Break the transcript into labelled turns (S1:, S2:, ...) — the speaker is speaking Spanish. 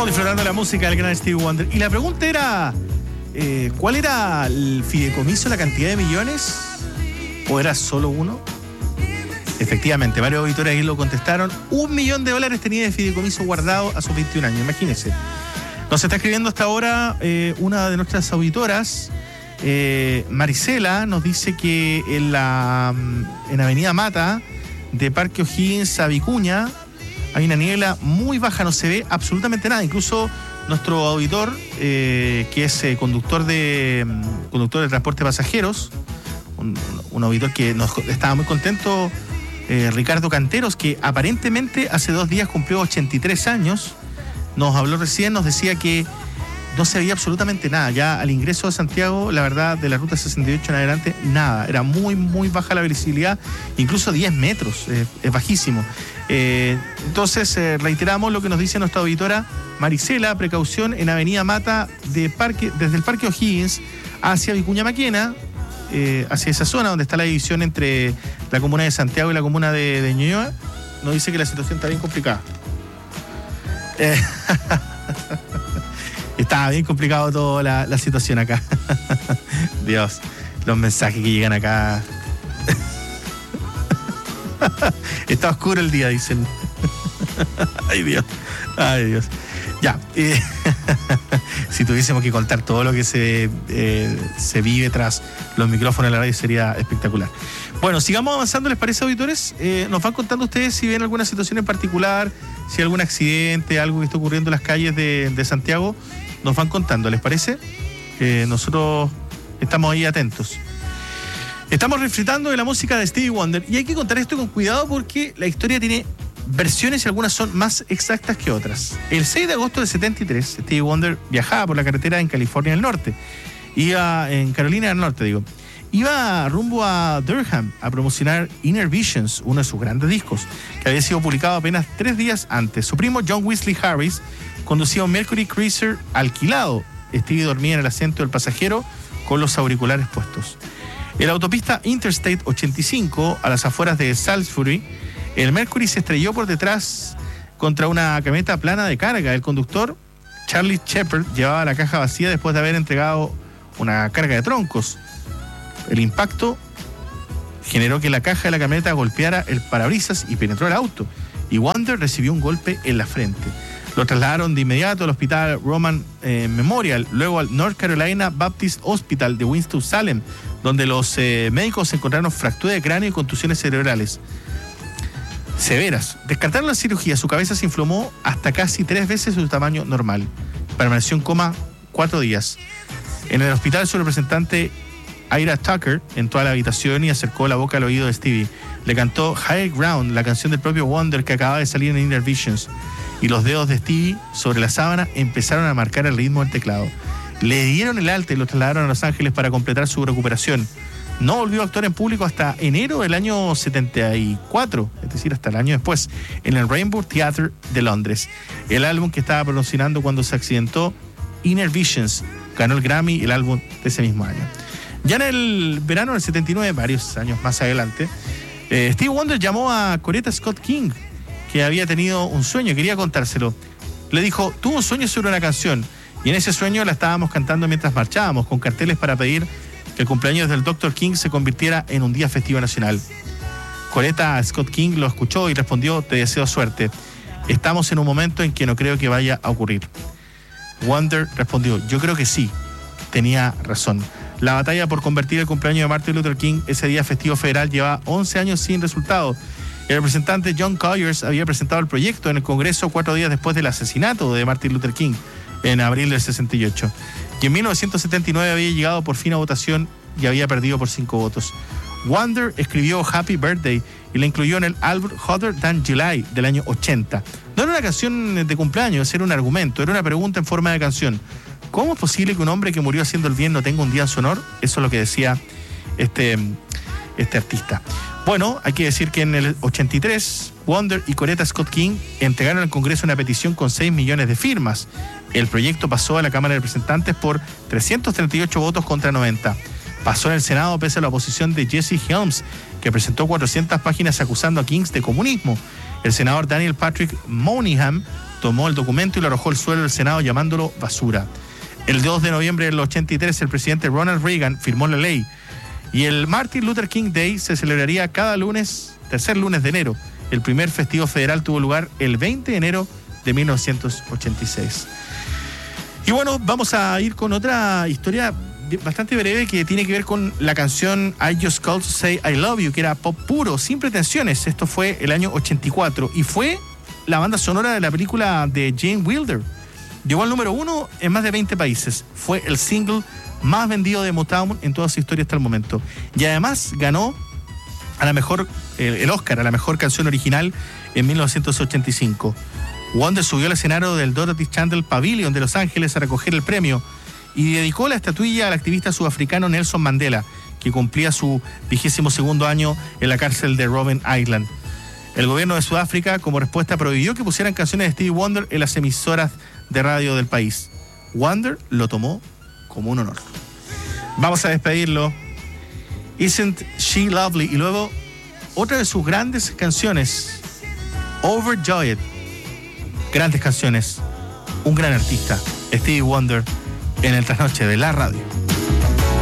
S1: Estamos disfrutando de la música del gran Stevie Wonder. Y la pregunta era, ¿cuál era el fideicomiso, la cantidad de millones? ¿O era solo uno? Efectivamente, varios auditores ahí lo contestaron. $1 millón tenía de fideicomiso guardado a sus 21 años, imagínense. Nos está escribiendo hasta ahora una de nuestras auditoras, Marisela, nos dice que en Avenida Mata, de Parque O'Higgins a Vicuña, hay una niebla muy baja, no se ve absolutamente nada. Incluso nuestro auditor, que es conductor de transporte de pasajeros, un auditor que estaba muy contento, Ricardo Canteros, que aparentemente hace 2 días cumplió 83 años, nos habló recién, nos decía que no se veía absolutamente nada. Ya al ingreso a Santiago, la verdad, de la ruta 68 en adelante, nada. Era muy, muy baja la visibilidad, incluso 10 metros, es bajísimo. Entonces, reiteramos lo que nos dice nuestra auditora Marisela: precaución en Avenida Mata, desde el Parque O'Higgins hacia Vicuña Maquena, hacia esa zona donde está la división entre la comuna de Santiago y la comuna de Ñuñoa. Nos dice que la situación está bien complicada. Está bien complicado toda la situación acá. Dios, los mensajes que llegan acá. Está oscuro el día, dicen. Ay, Dios. Ay, Dios. Ya. Si tuviésemos que contar todo lo que se vive tras los micrófonos de la radio, sería espectacular. Bueno, sigamos avanzando, ¿les parece, auditores? Nos van contando ustedes si ven alguna situación en particular, si hay algún accidente, algo que está ocurriendo en las calles de Santiago. Nos van contando, ¿les parece? Nosotros estamos ahí atentos. Estamos refritando de la música de Stevie Wonder, y hay que contar esto con cuidado porque la historia tiene versiones y algunas son más exactas que otras. El 6 de agosto de 73, Stevie Wonder viajaba por la carretera en California del Norte. En Carolina del Norte, digo. Iba rumbo a Durham a promocionar Inner Visions, uno de sus grandes discos, que había sido publicado apenas 3 días antes. Su primo John Wesley Harris conducía un Mercury Cruiser alquilado. Stevie dormía en el asiento del pasajero con los auriculares puestos. En la autopista Interstate 85, a las afueras de Salisbury, el Mercury se estrelló por detrás contra una camioneta plana de carga. El conductor, Charlie Shepard, llevaba la caja vacía después de haber entregado una carga de troncos. El impacto generó que la caja de la camioneta golpeara el parabrisas y penetró el auto, y Wonder recibió un golpe en la frente. Lo trasladaron de inmediato al hospital Roman Memorial, luego al North Carolina Baptist Hospital de Winston-Salem, donde los médicos encontraron fractura de cráneo y contusiones cerebrales severas. Descartaron la cirugía, su cabeza se inflamó hasta casi 3 veces su tamaño normal. Permaneció en coma 4 días. En el hospital, su representante Ira Tucker entró a la habitación y acercó la boca al oído de Stevie. Le cantó High Ground, la canción del propio Wonder que acababa de salir en Inner Visions, y los dedos de Stevie sobre la sábana empezaron a marcar el ritmo del teclado. Le dieron el alta y lo trasladaron a Los Ángeles para completar su recuperación. No volvió a actuar en público hasta enero del año 74, es decir, hasta el año después, en el Rainbow Theatre de Londres. El álbum que estaba promocionando cuando se accidentó, Inner Visions, ganó el Grammy, el álbum de ese mismo año. Ya en el verano del 79, varios años más adelante, Stevie Wonder llamó a Coretta Scott King, que había tenido un sueño, quería contárselo. Le dijo: tuvo un sueño sobre una canción, y en ese sueño la estábamos cantando mientras marchábamos, con carteles para pedir que el cumpleaños del Dr. King se convirtiera en un día festivo nacional. Coretta Scott King lo escuchó y respondió: te deseo suerte. Estamos en un momento en que no creo que vaya a ocurrir. Wonder respondió: yo creo que sí, tenía razón. La batalla por convertir el cumpleaños de Martin Luther King, ese día festivo federal, lleva 11 años sin resultado. El representante John Colliers había presentado el proyecto en el Congreso 4 días después del asesinato de Martin Luther King, en abril del 68. Y en 1979 había llegado por fin a votación y había perdido por 5 votos. Wonder escribió Happy Birthday y la incluyó en el álbum Hotter Than July del año 80. No era una canción de cumpleaños, era un argumento, era una pregunta en forma de canción. ¿Cómo es posible que un hombre que murió haciendo el bien no tenga un día en su honor? Eso es lo que decía este artista. Bueno, hay que decir que en el 83, Wonder y Coretta Scott King entregaron al Congreso una petición con 6 millones de firmas. El proyecto pasó a la Cámara de Representantes por 338 votos contra 90. Pasó en el Senado pese a la oposición de Jesse Helms, que presentó 400 páginas acusando a King de comunismo. El senador Daniel Patrick Moynihan tomó el documento y lo arrojó al suelo del Senado llamándolo basura. El 2 de noviembre del 83, el presidente Ronald Reagan firmó la ley y el Martin Luther King Day se celebraría cada lunes, tercer lunes de enero. El primer festivo federal tuvo lugar el 20 de enero de 1986. Y bueno, vamos a ir con otra historia bastante breve que tiene que ver con la canción I Just Called to Say I Love You, que era pop puro, sin pretensiones. Esto fue el año 84 y fue la banda sonora de la película de Jane Wilder. Llegó al número 1 en más de 20 países. Fue el single más vendido de Motown en toda su historia hasta el momento. Y además ganó a la mejor, el Oscar a la mejor canción original en 1985. Wonder subió al escenario del Dorothy Chandler Pavilion de Los Ángeles a recoger el premio y dedicó la estatuilla al activista sudafricano Nelson Mandela, que cumplía su 22º año en la cárcel de Robben Island. El gobierno de Sudáfrica, como respuesta, prohibió que pusieran canciones de Stevie Wonder en las emisoras de radio del país. Wonder lo tomó como un honor. Vamos a despedirlo. Isn't She Lovely? Y luego, otra de sus grandes canciones, Overjoyed. Grandes canciones. Un gran artista, Stevie Wonder, en el trasnoche de la radio.